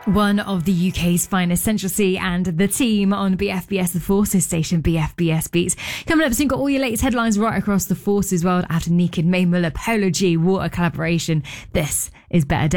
One of the UK's finest, Central C and the team on BFBS, the Forces station, BFBS Beats. Coming up soon, got all your latest headlines right across the Forces world after Naked, Mae Muller, Polo G, Water collaboration. This is Better Days.